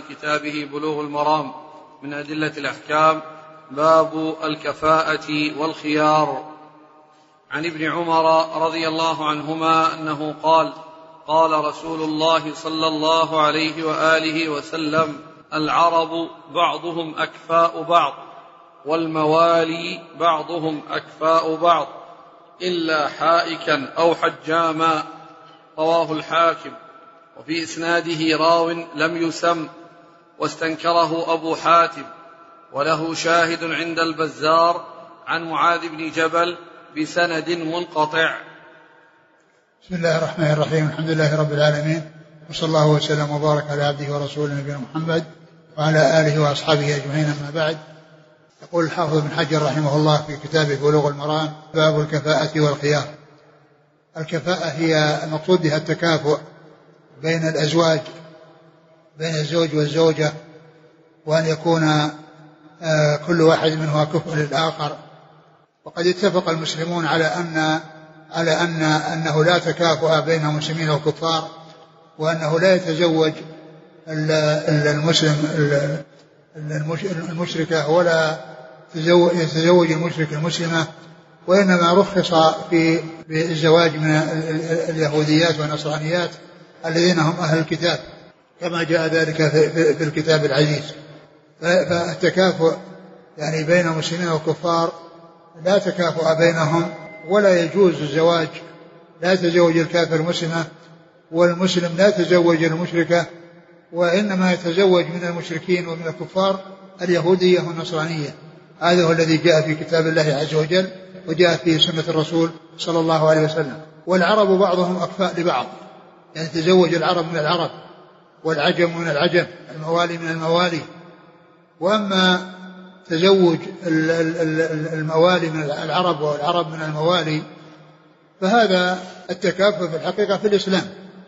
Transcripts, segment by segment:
كتابه بلوغ المرام من أدلة الأحكام باب الكفاءة والخيار. عن ابن عمر رضي الله عنهما أنه قال: قال رسول الله صلى الله عليه وآله وسلم: العرب بعضهم أكفاء بعض والموالي بعضهم أكفاء بعض إلا حائكا أو حجاما. رواه الحاكم، وفي إسناده راو لم يسم واستنكره أبو حاتم، وله شاهد عند البزار عن معاذ بن جبل بسند منقطع. بسم الله الرحمن الرحيم. الحمد لله رب العالمين، وصلى الله وسلم وبارك على عبده ورسوله نبينا محمد وعلى آله وأصحابه أجمعين، أما بعد. يقول الحافظ بن حجر رحمه الله في كتابه بلوغ المرام باب الكفاءة والخيار. الكفاءة هي المقصود بها التكافؤ بين الأزواج، بين الزوج والزوجة، وأن يكون كل واحد منهما كفء للآخر. وقد اتفق المسلمون على أنه لا تكافؤ بين المسلمين والكفار، وأنه لا يتزوج المسلم المشركة ولا يتزوج المشرك المسلمة، وإنما رخص في الزواج من اليهوديات والنصرانيات الذين هم أهل الكتاب، كما جاء ذلك في الكتاب العزيز. فالتكافؤ يعني بين المسلمين والكفار لا تكافؤ بينهم، ولا يجوز الزواج، لا يتزوج الكافر مسلمة، والمسلم لا يتزوج المشركة، وإنما يتزوج من المشركين ومن الكفار اليهودية والنصرانية. هذا هو الذي جاء في كتاب الله عز وجل، وجاء في سنة الرسول صلى الله عليه وسلم. والعرب بعضهم أكفاء لبعض، يعني تزوج العرب من العرب والعجم من العجم، الموالي من الموالي. وأما تزوج الموالي من العرب والعرب من الموالي فهذا التكافؤ في الحقيقة في الإسلام،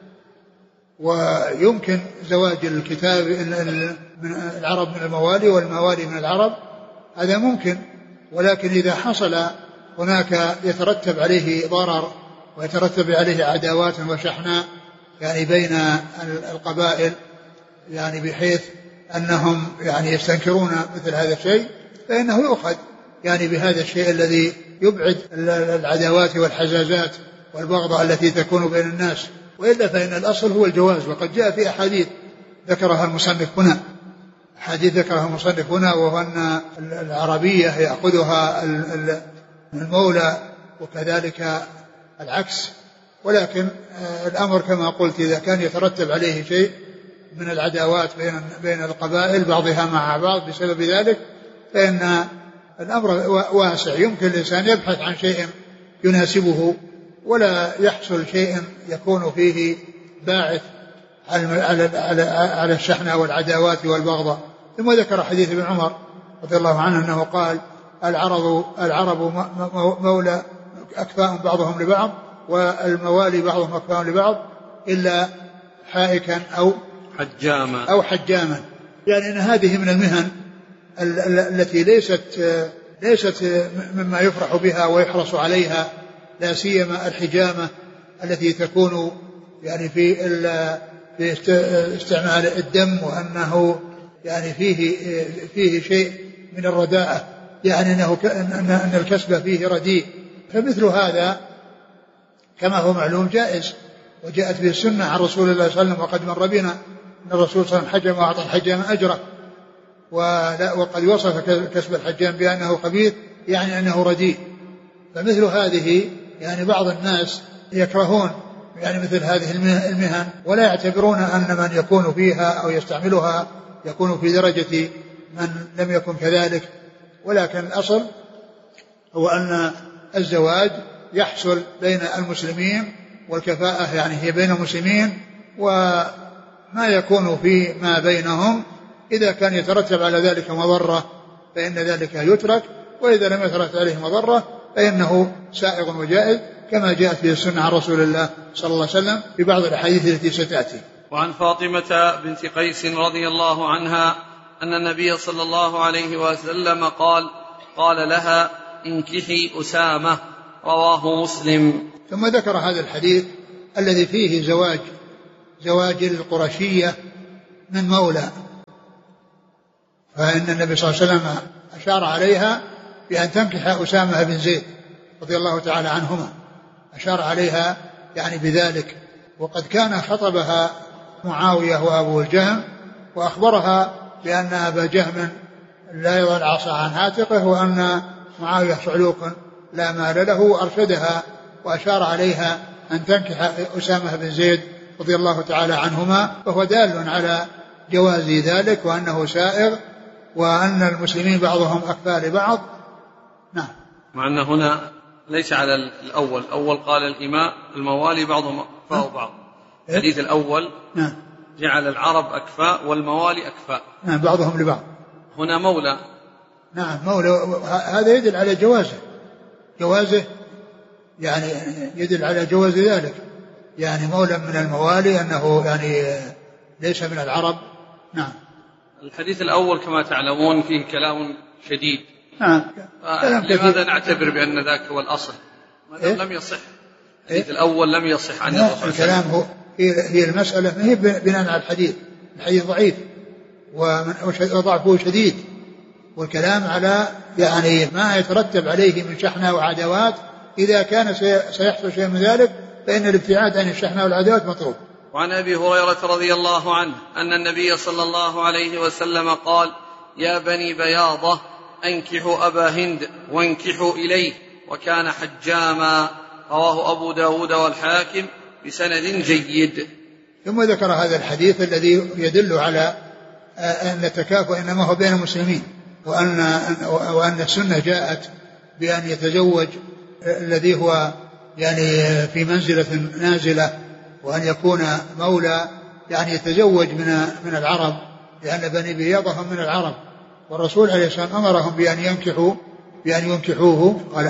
ويمكن زواج الكتاب من العرب من الموالي والموالي من العرب، هذا ممكن، ولكن إذا حصل هناك يترتب عليه ضرر ويترتب عليه عداوات وشحناء يعني بين القبائل، يعني بحيث أنهم يعني يستنكرون مثل هذا الشيء، فإنه يؤخذ يعني بهذا الشيء الذي يبعد العداوات والحزازات والبغضاء التي تكون بين الناس. وإلا فإن الأصل هو الجواز. وقد جاء في أحاديث ذكرها المصنف هنا، وهو أن العربية يأخذها المولى وكذلك العكس. ولكن الأمر كما قلت إذا كان يترتب عليه شيء من العداوات بين القبائل بعضها مع بعض بسبب ذلك، فإن الأمر واسع، يمكن الإنسان يبحث عن شيء يناسبه ولا يحصل شيء يكون فيه باعث على الشحنة والعداوات والبغضاء. ثم ذكر حديث ابن عمر رضي الله عنه أنه قال: العرب مولى أكفاء بعضهم لبعض والموالي بعضهم أكفاء لبعض إلا حائكا أو حجاما. يعني أن هذه من المهن التي ليست مما يفرح بها ويحرص عليها، لا سيما الحجامة التي تكون يعني في استعمال الدم، وأنه يعني فيه شيء من الرداءة، يعني أن الكسب فيه رديء. فمثل هذا كما هو معلوم جائز، وجاءت به السنة عن رسول الله صلى الله عليه وسلم، وقد مر بنا أن الرسول صلى الله عليه وسلم حجم وأعطى الحجام أجره، وقد وصف كسب الحجام بأنه خبيث، يعني أنه رديء. فمثل هذه يعني بعض الناس يكرهون يعني مثل هذه المهن، ولا يعتبرون أن من يكون فيها أو يستعملها يكون في درجة من لم يكن كذلك. ولكن الأصل هو أن الزواج يحصل بين المسلمين، والكفاءة يعني هي بين المسلمين، وما يكون فيما بينهم إذا كان يترتب على ذلك مضرة فإن ذلك يترك، وإذا لم يترتب عليه مضرة فإنه سائغ وجائز، كما جاءت في السنة عن رسول الله صلى الله عليه وسلم في بعض الأحاديث التي ستأتي. وعن فاطمة بنت قيس رضي الله عنها أن النبي صلى الله عليه وسلم قال لها: انكحي أسامة. رواه مسلم. ثم ذكر هذا الحديث الذي فيه زواج القرشية من مولى، فإن النبي صلى الله عليه وسلم أشار عليها بأن تنكح أسامة بن زيد رضي الله تعالى عنهما، أشار عليها يعني بذلك. وقد كان خطبها معاوية وأبو الجهم وأخبرها بأن أبا جهم لا يضع العصا عن عاتقه وأن معاوية صعلوك لا مال له، وأرشدها وأشار عليها أن تنكح أسامة بن زيد رضي الله تعالى عنهما، فهو دال على جواز ذلك وأنه سائغ وأن المسلمين بعضهم أكفى لبعض. نعم. مع أن هنا ليس على الأول قال الإماء الموالي بعضهم أكفاء بعض. الحديث الأول نعم جعل العرب أكفاء والموالي أكفاء. نعم بعضهم لبعض. هنا مولى. نعم مولى، هذا يدل على جوازه يعني يدل على جواز ذلك، يعني مولى من الموالي أنه يعني ليس من العرب. نعم. الحديث الأول كما تعلمون فيه كلام شديد. نعم. لماذا نعتبر بأن ذاك هو الأصل؟ ماذا لم يصح الحديث الأول لم يصح عن الرسول. الكلام هي المسألة ما هي بناء على الحديث ضعيف وضعفه شديد، والكلام على يعني ما يترتب عليه من شحنة وعداوات. إذا كان سيحصل شيء من ذلك فإن الابتعاد عن الشحنة والعداوات مطلوب. وعن أبي هريرة رضي الله عنه أن النبي صلى الله عليه وسلم قال: يا بني بياضة أنكحوا أبا هند وانكحوا إليه وكان حجاما. رواه أبو داود والحاكم بسند جيد. ثم ذكر هذا الحديث الذي يدل على أن التكافؤ إنما هو بين المسلمين، وأن السنة جاءت بأن يتزوج الذي هو يعني في منزلة نازلة، وأن يكون مولى يعني يتزوج من العرب، لأن بني بياضة من العرب، والرسول عليه السلام أمرهم بأن ينكحوه. قال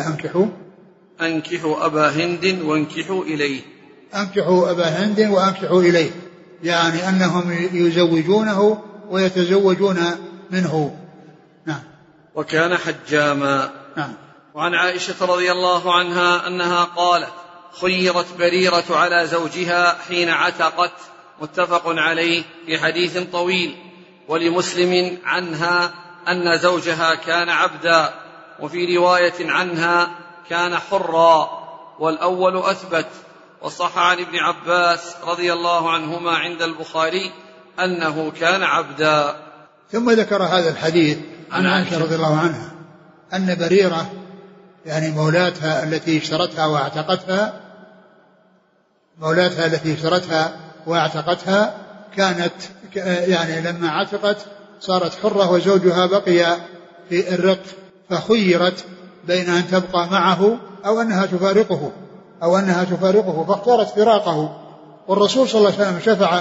أنكحوا أبا هند وانكحوا إليه. أنكحوا أبا هند وأنكحوا إليه، يعني أنهم يزوجونه ويتزوجون منه. نعم. وكان حجاما. نعم. وعن عائشة رضي الله عنها أنها قالت: خيرت بريرة على زوجها حين عتقت. متفق عليه في حديث طويل. ولمسلم عنها أن زوجها كان عبدا، وفي رواية عنها كان حرا، والأول أثبت. وصح عن ابن عباس رضي الله عنهما عند البخاري أنه كان عبدا. ثم ذكر هذا الحديث عن عائشة رضي الله عنها أن بريرة يعني مولاتها التي اشترتها واعتقتها كانت يعني لما عتقت صارت حرة وزوجها بقي في الرق، فخيرت بين أن تبقى معه أو أنها تفارقه فاختارت فراقه. والرسول صلى الله عليه وسلم شفع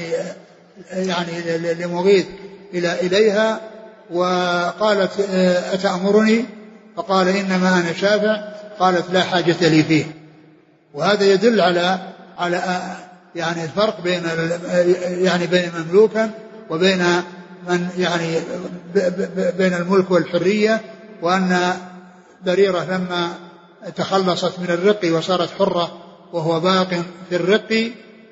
يعني لمغيث إليها وقالت: أتأمرني؟ فقال: إنما أنا شافع. قالت: لا حاجة لي فيه. وهذا يدل على يعني الفرق بين مملوكا وبين من يعني بين الملك والحرية، وأن بريرة لما تخلصت من الرق وصارت حرة وهو باق في الرق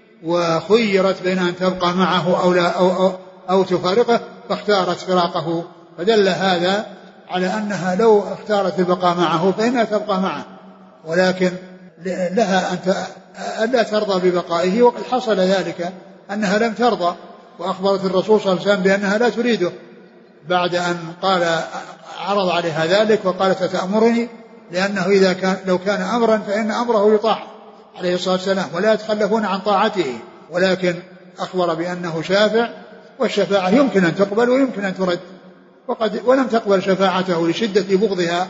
وخيرت بين أن تبقى معه أو تفارقه فاختارت فراقه، فدل هذا على أنها لو اختارت البقاء معه فإنها تبقى معه، ولكن لها أن لا ترضى ببقائه. وقد حصل ذلك أنها لم ترضى، وأخبرت الرسول صلى الله عليه وسلم بأنها لا تريده بعد أن عرض عليها ذلك وقالت: أتأمرني؟ لأنه لو كان أمرا فإن أمره يطاع عليه الصلاة والسلام ولا يتخلفون عن طاعته، ولكن أخبر بأنه شافع، والشفاعة يمكن أن تقبل ويمكن أن ترد، ولم تقبل شفاعته لشدة بغضها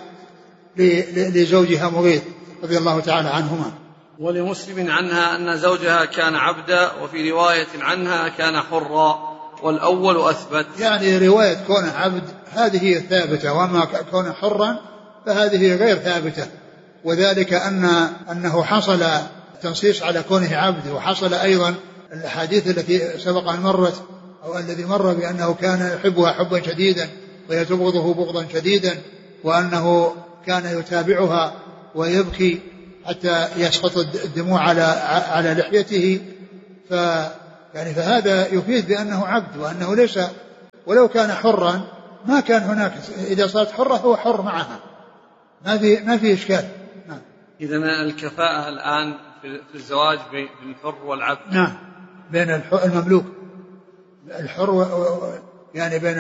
لزوجها مغيث رضي الله تعالى عنهما. ولمسلم عنها أن زوجها كان عبدا، وفي رواية عنها كان حرا، والأول أثبت. يعني رواية كون عبد هذه ثابتة، وما كون حرا فهذه غير ثابتة، وذلك أنه حصل تنصيص على كونه عبد، وحصل أيضا الأحاديث التي سبق أن مرت أو الذي مر بأنه كان يحبها حبا شديدا وهي تبغضه بغضا شديدا، وأنه كان يتابعها ويبكي حتى يسقط الدموع على لحيته، فهذا يفيد بأنه عبد، وأنه ليس ولو كان حرا ما كان هناك، إذا صارت حرة هو حر معها، ما في إشكال. نعم. إذن الكفاءة الآن في الزواج بين الحر والعبد. نعم، بين المملوك الحر يعني بين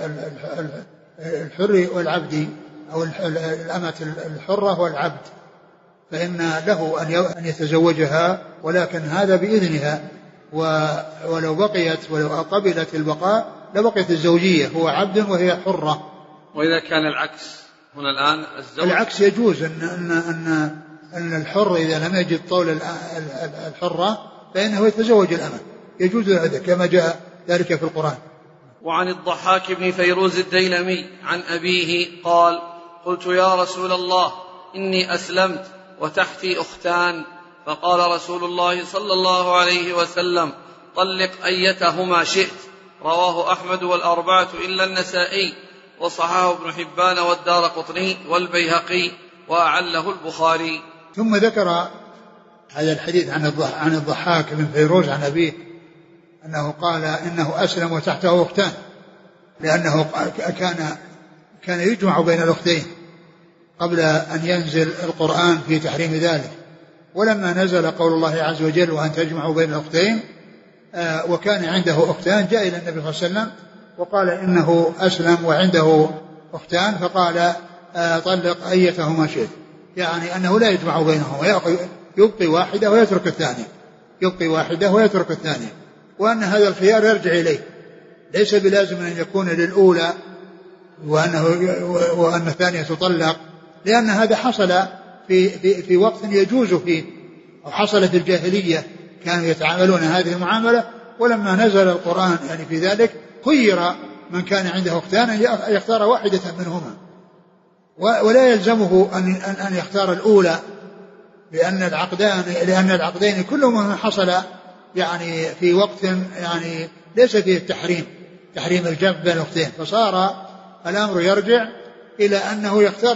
الحر والعبد، أو الأمة الحرة والعبد، فإن له أن يتزوجها، ولكن هذا بإذنها، ولو قبلت البقاء لبقيت الزوجية، هو عبد وهي حرة. وإذا كان العكس هنا الآن الزوج، العكس يجوز أن الحر إذا لم يجد طول الحرة فإنه يتزوج الأمة، يجوز هذا كما جاء ذلك في القرآن. وعن الضحاك بن فيروز الديلمي عن أبيه قال: قلت يا رسول الله إني أسلمت وتحتي أختان، فقال رسول الله صلى الله عليه وسلم: طلق أيتهما شئت. رواه أحمد والأربعة إلا النسائي، وصححه ابن حبان والدارقطني والبيهقي، وأعله البخاري. ثم ذكر هذا الحديث عن الضحاك بن فيروز عن أبيه أنه قال إنه أسلم وتحته أختان، لأنه كان يجمع بين الأختين قبل أن ينزل القرآن في تحريم ذلك، ولما نزل قول الله عز وجل وأن تجمعوا بين الأختين وكان عنده أختان، جاء إلى النبي صلى الله عليه وسلم وقال إنه أسلم وعنده أختان، فقال طلق أيتهما شئت، يعني أنه لا يجمع بينهما، يبقي واحدة ويترك الثانية، وأن هذا الخيار يرجع إليه، ليس بلازم أن يكون للأولى وأن الثانية تطلق، لأن هذا حصل في وقت يجوز فيه، أو حصل في الجاهلية، كانوا يتعاملون هذه المعاملة، ولما نزل القرآن يعني في ذلك خير من كان عنده أختان أن يختار واحدة منهما، ولا يلزمه أن يختار الأولى، لأن العقدين كلهما حصل يعني في وقت يعني ليس فيه تحريم الجمع بين الأختين، فصار الأمر يرجع إلى أنه يختار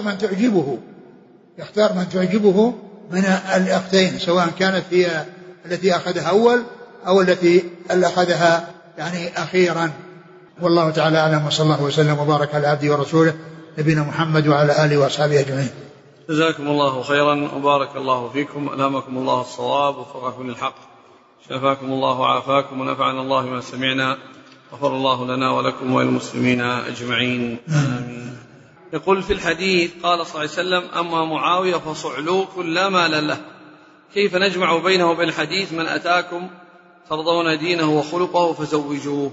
من تعجبه من الأختين، سواء كانت هي التي أخذها أول أو التي أخذها يعني أخيرا. والله تعالى أعلم، وصلى الله وسلم وبارك على عبده ورسوله نبينا محمد وعلى آله وأصحابه أجمعين. جزاكم الله خيرا وبارك الله فيكم، ألهمكم الله الصواب ووفقكم للحق، شفاكم الله وعافاكم، ونفعنا الله بما سمعنا، غفر الله لنا ولكم وللمسلمين أجمعين، آمين. يقول في الحديث قال صلى الله عليه وسلم: أما معاوية فصعلوك لا مال له. كيف نجمع بينه وبين الحديث: من أتاكم ترضون دينه وخلقه فزوجوه؟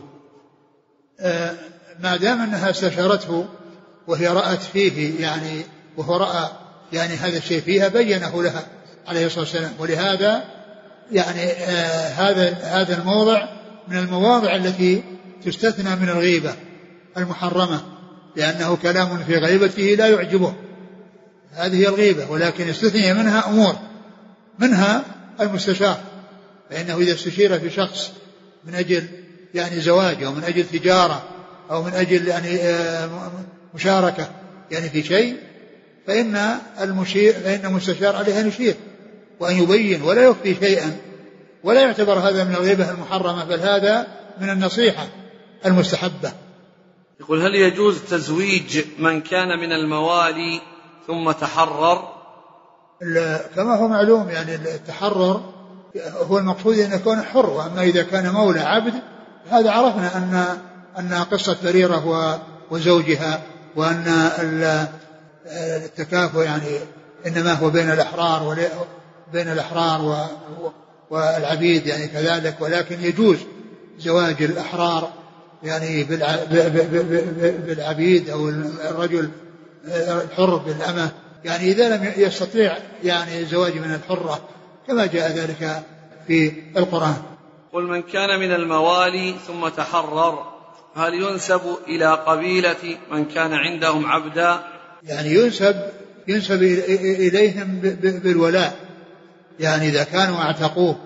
ما دام أنها استشارته وهي رأت فيه يعني، وهو رأى يعني هذا الشيء فيها، بينه لها عليه الصلاة والسلام، ولهذا يعني هذا الموضع من المواضع التي تستثنى من الغيبة المحرمة، لأنه كلام في غيبته لا يعجبه، هذه هي الغيبة، ولكن استثني منها أمور، منها المستشار، فإنه إذا استشير في شخص من أجل يعني زواج أو من أجل تجارة أو من أجل يعني مشاركة يعني في شيء، فإن المستشار عليه أن يشير وأن يبين ولا يخفي شيئا، ولا يعتبر هذا من الغيبة المحرمة، بل هذا من النصيحة المستحبة. يقول: هل يجوز تزويج من كان من الموالي ثم تحرر؟ كما هو معلوم يعني التحرر هو المقصود أن يكون حر، وأما إذا كان مولى عبد هذا عرفنا أن قصة بريرة وزوجها، وأن التكافؤ يعني إنما هو بين الأحرار والعبيد يعني كذلك، ولكن يجوز زواج الأحرار يعني بالعبيد أو الرجل الحر بالأمة، يعني إذا لم يستطيع يعني الزواج من الحرة كما جاء ذلك في القرآن. قل: من كان من الموالي ثم تحرر، هل ينسب إلى قبيلة من كان عندهم عبدا؟ يعني ينسب إليهم بالولاء، يعني إذا كانوا اعتقوه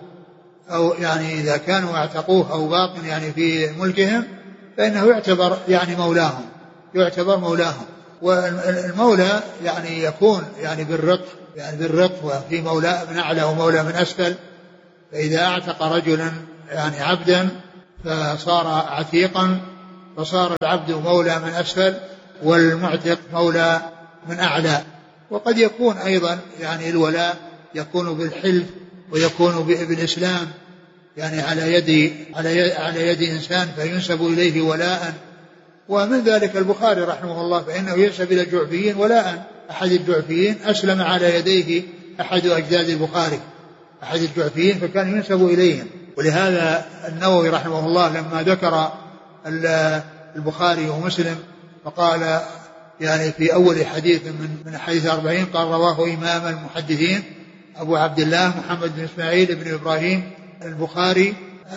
أو باق يعني في ملكهم فإنه يعتبر مولاهم، والمولى يعني يكون يعني بالرق وفي مولى من أعلى ومولى من أسفل، فإذا اعتق رجلا يعني عبدا فصار عتيقا فصار العبد مولى من أسفل والمعتق مولى من أعلى. وقد يكون أيضا يعني الولاء يكون بالحلف ويكون بالإسلام، يعني على يد إنسان فينسب إليه ولاء. ومن ذلك البخاري رحمه الله فإنه ينسب إلى الجعفيين ولاء، أحد الجعفيين أسلم على يديه أحد أجداد البخاري، أحد الجعفيين، فكان ينسب إليهم. ولهذا النووي رحمه الله لما ذكر البخاري ومسلم فقال يعني في أول حديث من حديث 40 قال رواه إمام المحدثين أبو عبد الله محمد بن إسماعيل بن إبراهيم البخاري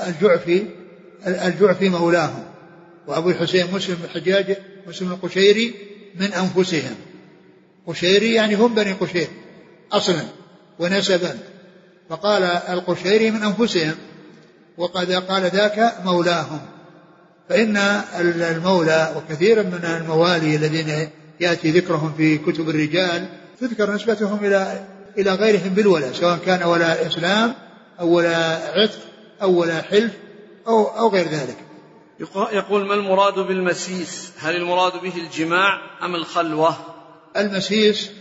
الجعفي مولاهم، وأبو الحسين مسلم الحجاج مسلم القشيري من أنفسهم. قشيري يعني هم بني قشير أصلا ونسبا، فقال القشيري من أنفسهم، وقد قال ذاك مولاهم. فإن المولى وكثيرا من الموالي الذين يأتي ذكرهم في كتب الرجال تذكر نسبتهم إلى غيرهم بالولاء، سواء كان ولاء إسلام أو ولاء عتق أو ولاء حلف أو غير ذلك. يقول ما المراد بالمسيس؟ هل المراد به الجماع أم الخلوة؟ المسيس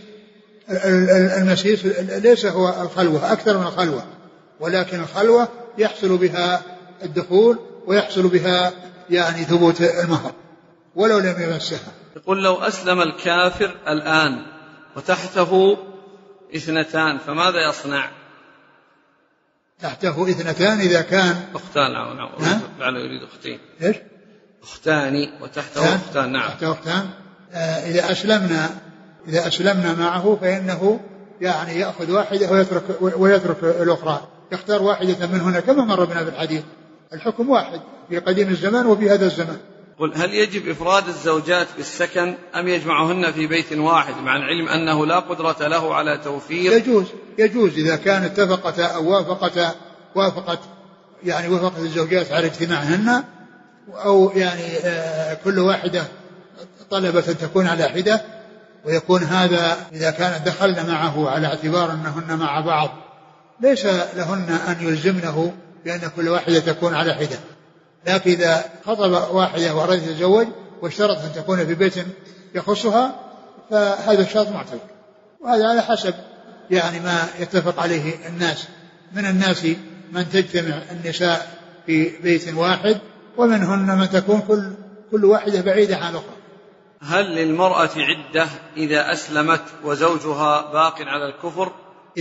ليس هو الخلوة، أكثر من الخلوة، ولكن الخلوة يحصل بها الدخول ويحصل بها يعني ثبوت المهر ولو لم يمسها. يقول لو أسلم الكافر الآن وتحته 2 فماذا يصنع؟ تحته 2 إذا كان أختان. نعم يريد أختين. إيش؟ أختان وتحته أختان. نعم تحته أختان. إذا أسلمنا معه فإنه يعني يأخذ واحدة ويترك الأخرى، يختار واحدة منهن كما مر بنا في الحديث. الحكم واحد في قديم الزمان وفي هذا الزمان. قل هل يجب إفراد الزوجات بالسكن أم يجمعهن في بيت واحد مع العلم أنه لا قدرة له على توفير؟ يجوز إذا كان اتفقتا أو وافقت الزوجات على اجتماعهن، أو يعني كل واحدة طلبت أن تكون على حدة، ويكون هذا إذا كانت دخلن معه على اعتبار أنهن مع بعض ليس لهن أن يلزمنه بأن كل واحدة تكون على حدة. لكن إذا خطب واحدة وأراد يتزوج واشترط أن تكون في بيت يخصها فهذا الشرط معتبر، وهذا على حسب يعني ما يتفق عليه الناس. من الناس من تجتمع النساء في بيت واحد، ومنهن من تكون كل واحدة بعيدة عن الأخرى. هل للمرأة عدة إذا أسلمت وزوجها باق على الكفر؟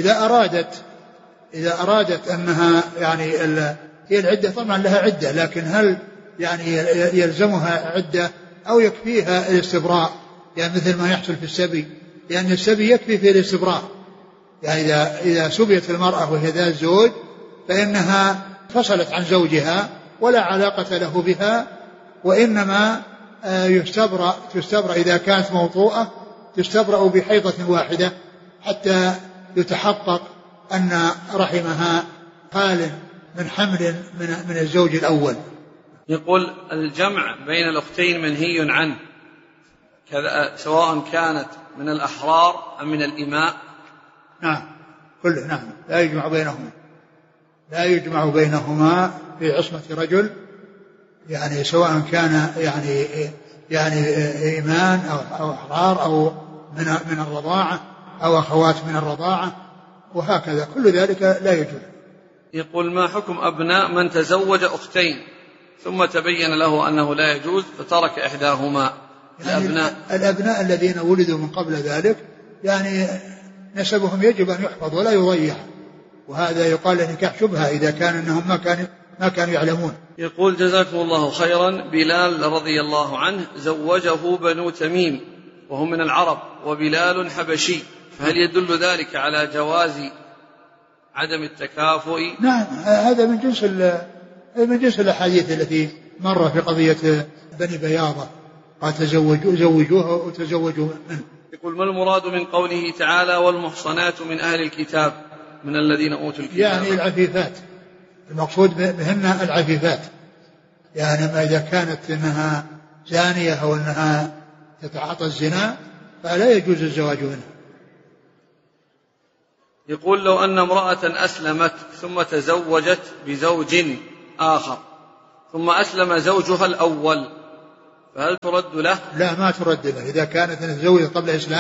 إذا أرادت أنها يعني هي العدة طبعا لها عدة، لكن هل يعني يلزمها عدة أو يكفيها الاستبراء، يعني مثل ما يحصل في السبي، لأن السبي يكفي في الاستبراء. يعني إذا سبيت المرأة وهي ذات زوج فإنها فصلت عن زوجها ولا علاقة له بها، وإنما تستبرأ إذا كانت موطوءة تستبرأ بحيضة واحدة حتى يتحقق أن رحمها خال من حمل من الزوج الأول. يقول الجمع بين الأختين منهي عنه سواء كانت من الأحرار أم من الإماء. نعم كله نعم لا يجمع بينهما في عصمة رجل، يعني سواء كان يعني إيمان أو أحرار أو من الرضاعة أو أخوات من الرضاعة، وهكذا كل ذلك لا يجوز. يقول ما حكم أبناء من تزوج أختين ثم تبين له أنه لا يجوز فترك إحداهما؟ يعني الأبناء الذين ولدوا من قبل ذلك يعني نسبهم يجب أن يحفظ ولا يضيع، وهذا يقال نكاح شبهة إذا كان أنهم ما كانوا يعلمون. يقول جزاكم الله خيرا، بلال رضي الله عنه زوجه بنو تميم وهم من العرب وبلال حبشي، فهل يدل ذلك على جواز عدم التكافؤ؟ نعم هذا من جنس الأحاديث التي مر في قضية بني بياضة قال زوجوها وتزوجوا منه. يقول ما المراد من قوله تعالى والمحصنات من أهل الكتاب من الذين أوتوا الكتاب؟ يعني العفيفات، المقصود بهن العفيفات، يعني ما إذا كانت إنها زانية أو إنها تتعاطى الزنا فلا يجوز الزواج منها. يقول لو أن امرأة أسلمت ثم تزوجت بزوج آخر ثم أسلم زوجها الأول فهل ترد له؟ لا، ما ترد له. إذا كانت تزوجت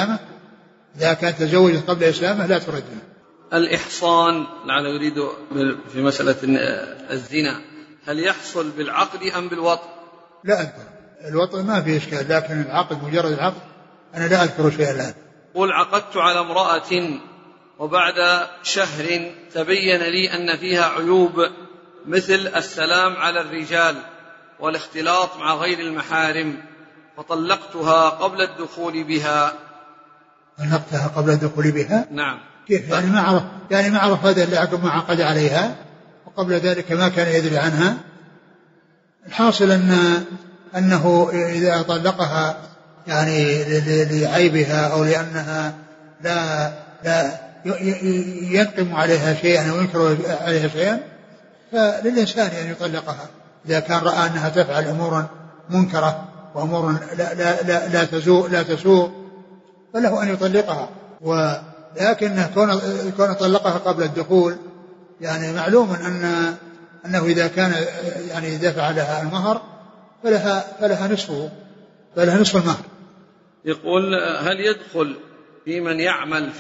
قبل إسلامه لا ترد له. الإحصان لعله يريد في مسألة الزنا، هل يحصل بالعقد أم بالوطء؟ لا أذكر. الوطء ما فيه إشكال، لكن العقد مجرد العقد أنا لا أذكر شيئا الآن. قل عقدت على امرأة وبعد شهر تبين لي أن فيها عيوب مثل السلام على الرجال والاختلاط مع غير المحارم، فطلقتها قبل الدخول بها. طلقتها قبل الدخول بها؟ نعم. كيف يعني ما عرف هذا اللي عقب ما عقد عليها، وقبل ذلك ما كان يدري عنها. الحاصل أنه إذا طلقها يعني لعيبها أو لأنها لا ينقم عليها شيئا أو ينكر عليها شيئا، فللإنسان أن يطلقها إذا كان رأى أنها تفعل أمورا منكرة وأمور لا تسوء، فله أن يطلقها. ولكن كون طلقها قبل الدخول يعني معلوم أنه إذا كان يعني دفع لها المهر فلها نصف المهر. يقول هل يدخل في من يعمل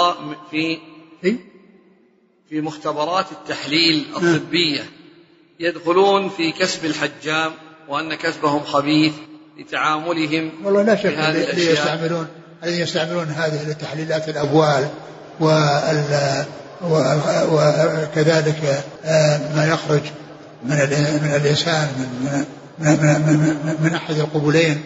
في مختبرات التحليل الطبية يدخلون في كسب الحجام وأن كسبهم خبيث لتعاملهم؟ والله لا شك الذين يستعملون هذه التحليلات الأبوال وكذلك ما يخرج من الإنسان من أحد القبولين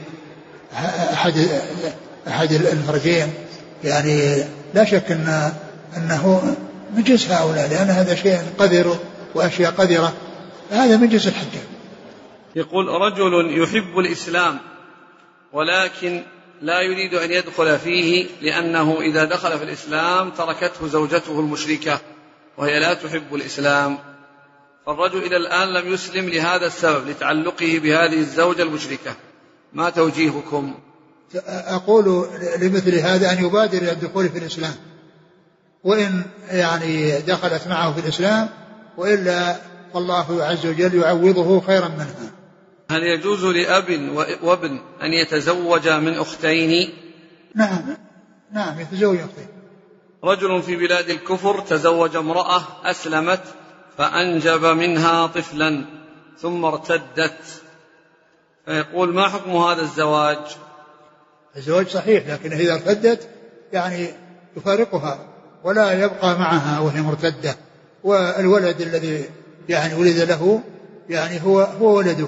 أحد الفرجين، يعني لا شك أنه من جنس هؤلاء، لأن هذا شيء قذر وأشياء قذرة، هذا من جنس الحجام. يقول رجل يحب الإسلام ولكن لا يريد أن يدخل فيه لأنه إذا دخل في الإسلام تركته زوجته المشركة وهي لا تحب الإسلام، فالرجل إلى الآن لم يسلم لهذا السبب لتعلقه بهذه الزوجة المشركة، ما توجيهكم؟ أقول لمثل هذا أن يبادر إلى الدخول في الإسلام، وإن يعني دخلت معه في الإسلام، وإلا فالله عز وجل يعوضه خيرا منها. هل يجوز لأب وابن أن يتزوج من أختين؟ نعم يتزوج أختين. رجل في بلاد الكفر تزوج امرأة أسلمت فأنجب منها طفلا ثم ارتدت، فيقول ما حكم هذا الزواج؟ الزواج صحيح، لكن إذا ارتدت يعني يفارقها ولا يبقى معها وهي مرتدة، والولد الذي يعني ولد له يعني هو ولده.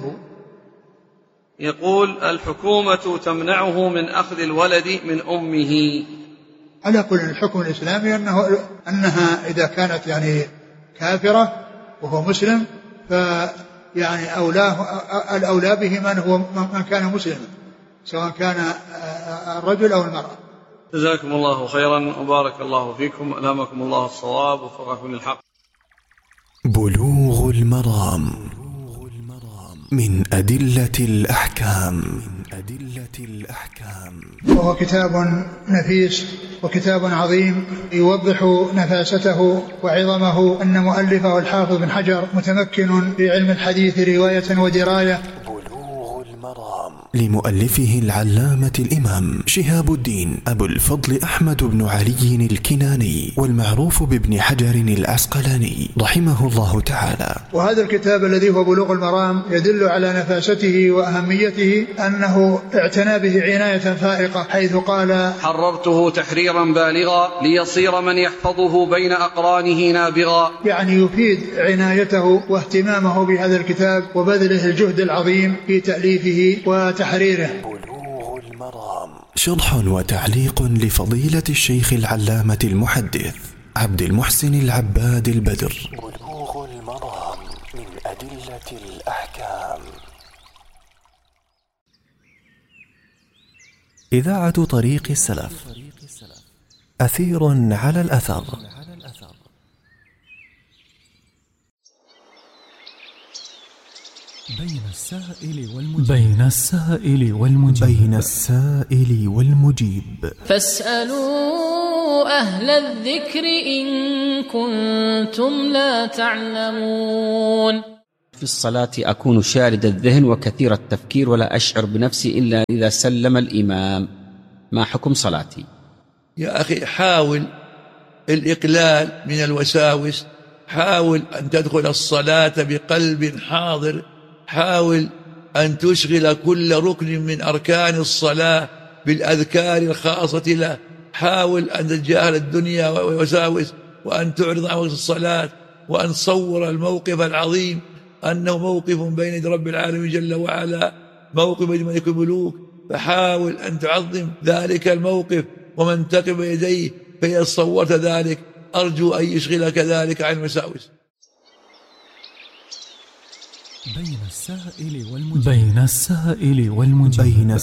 يقول الحكومة تمنعه من أخذ الولد من أمه. على كل الحكم الإسلامي أنها إذا كانت يعني كافرة وهو مسلم فيعني الأولى به من كان مسلما، سواء كان الرجل أو المرأة. جزاكم الله خيرا وبارك الله فيكم، ألهمكم الله الصواب ووفقكم للحق. بلوغ المرام من أدلة الأحكام. وهو كتاب نفيس وكتاب عظيم يوضح نفاسته وعظمه، أن مؤلفه الحافظ بن حجر متمكن في علم الحديث رواية ودراية. لمؤلفه العلامة الإمام شهاب الدين أبو الفضل أحمد بن علي الكناني، والمعروف بابن حجر العسقلاني رحمه الله تعالى. وهذا الكتاب الذي هو بلوغ المرام يدل على نفاسته وأهميته، أنه اعتنى به عناية فائقة، حيث قال حررته تحريرا بالغا ليصير من يحفظه بين أقرانه نابغا، يعني يفيد عنايته واهتمامه بهذا الكتاب وبذله الجهد العظيم في تأليفه وتحريره. بلوغ المرام شرح وتعليق لفضيلة الشيخ العلامة المحدث عبد المحسن العباد البدر. بلوغ المرام من أدلة الأحكام. إذاعة طريق السلف، أثير على الأثر. بين السائل والمجيب. فاسألوا أهل الذكر إن كنتم لا تعلمون. في الصلاة أكون شارد الذهن وكثير التفكير ولا أشعر بنفسي إلا إذا سلم الإمام، ما حكم صلاتي؟ يا أخي حاول الإقلال من الوساوس، حاول أن تدخل الصلاة بقلب حاضر، حاول أن تشغل كل ركن من أركان الصلاة بالأذكار الخاصة له، حاول أن تتجاهل الدنيا والوساوس، وأن تعرض عن وقت الصلاة، وأن تصور الموقف العظيم أنه موقف بين يدي رب العالمين جل وعلا، موقف بين ملك الملوك، فحاول أن تعظم ذلك الموقف ومن تقف يديه، فإذا صورت ذلك أرجو أن يشغلك ذلك عن المساوس. بين السائل والمجيب